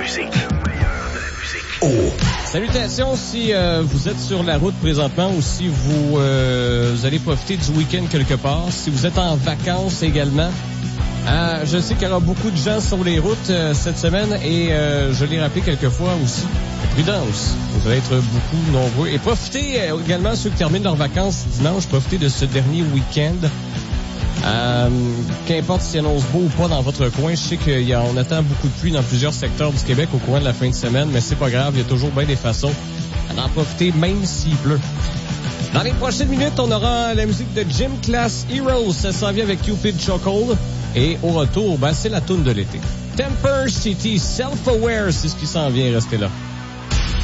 Salutations si vous êtes sur la route présentement ou si vous allez profiter du week-end quelque part. Si vous êtes en vacances également. Je sais qu'il y aura beaucoup de gens sur les routes cette semaine et je l'ai rappelé quelques fois aussi. Prudence, vous allez être beaucoup nombreux. Et profitez également, ceux qui terminent leurs vacances dimanche, profitez de ce dernier week-end. Qu'importe s'il annonce beau ou pas dans votre coin, je sais qu'on attend beaucoup de pluie dans plusieurs secteurs du Québec au courant de la fin de semaine, mais c'est pas grave, il y a toujours bien des façons d'en profiter même s'il pleut. Dans les prochaines minutes, on aura la musique de Gym Class Heroes, ça s'en vient avec Cupid Chokehold. Et au retour, c'est la toune de l'été. Temper City, Self-Aware, c'est ce qui s'en vient, restez là.